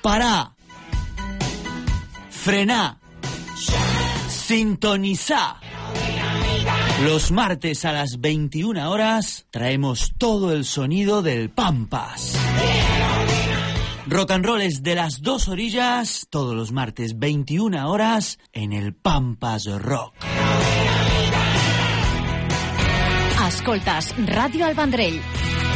Pará, frená, sintonizá. Los martes a las 21 horas traemos todo el sonido del Pampas. Rock and roll es de las dos orillas, todos los martes 21 horas en el Pampas Rock. Escoltes Ràdio El Vendrell.